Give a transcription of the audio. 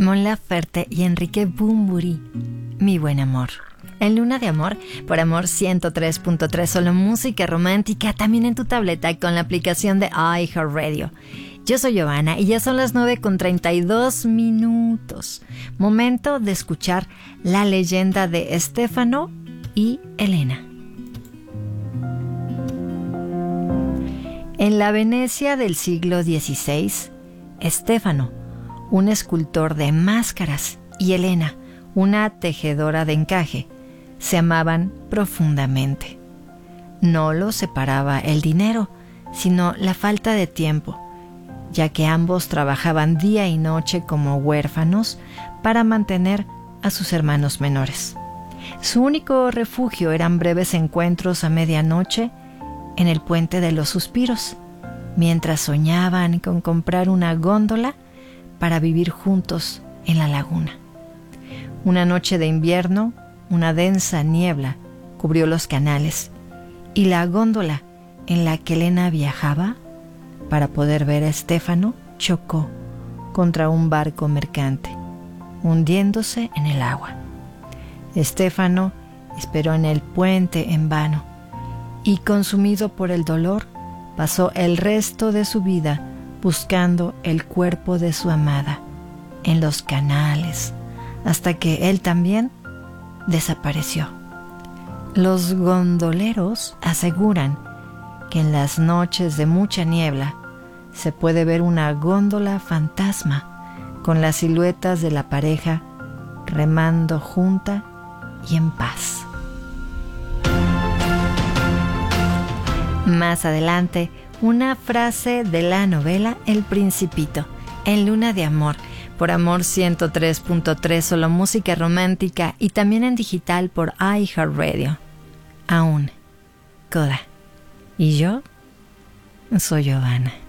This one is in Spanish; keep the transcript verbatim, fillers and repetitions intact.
Mon Laferte y Enrique Bunbury, Mi Buen Amor. En Luna de Amor, por Amor ciento tres punto tres, solo música romántica, también en tu tableta con la aplicación de iHeartRadio. Yo soy Giovanna y ya son las nueve con treinta y dos minutos. Momento de escuchar la leyenda de Stefano y Elena. En la Venecia del siglo dieciséis, Stefano, un escultor de máscaras, y Elena, una tejedora de encaje, se amaban profundamente. No los separaba el dinero, sino la falta de tiempo, ya que ambos trabajaban día y noche como huérfanos para mantener a sus hermanos menores. Su único refugio eran breves encuentros a medianoche en el Puente de los Suspiros, mientras soñaban con comprar una góndola para vivir juntos en la laguna. Una noche de invierno, una densa niebla cubrió los canales y la góndola en la que Elena viajaba para poder ver a Stefano chocó contra un barco mercante, hundiéndose en el agua. Stefano esperó en el puente en vano y, consumido por el dolor, pasó el resto de su vida buscando el cuerpo de su amada en los canales, hasta que él también desapareció. Los gondoleros aseguran que en las noches de mucha niebla se puede ver una góndola fantasma con las siluetas de la pareja remando junta y en paz. Más adelante, una frase de la novela El Principito, en Luna de Amor, por Amor ciento tres punto tres, solo música romántica, y también en digital por iHeartRadio. Aún, Coda. Y yo soy Giovanna.